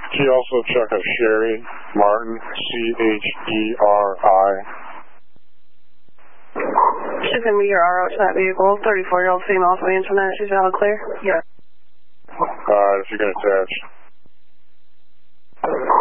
Can you also check a Sherry Martin, C-H-E-R-I? She's going to be your RO to that vehicle. 34-year-old female for the internet. She's valid clear? Yeah. If you can attach.